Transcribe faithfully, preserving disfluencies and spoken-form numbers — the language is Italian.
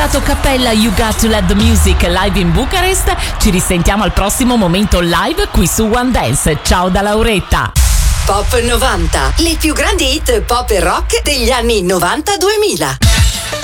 ascoltato Cappella You Got to Let the Music live in Bucarest. Ci risentiamo al prossimo momento live qui su One Dance. Ciao da Lauretta. Pop novanta, le più grandi hit pop e rock degli anni novanta duemila.